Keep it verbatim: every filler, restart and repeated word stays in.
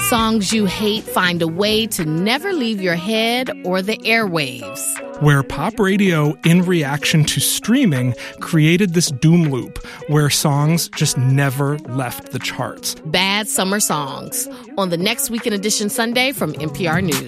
Songs you hate find a way to never leave your head or the airwaves. Where pop radio, in reaction to streaming, created this doom loop where songs just never left the charts. Bad Summer Songs on the Next Weekend Edition Sunday from N P R News.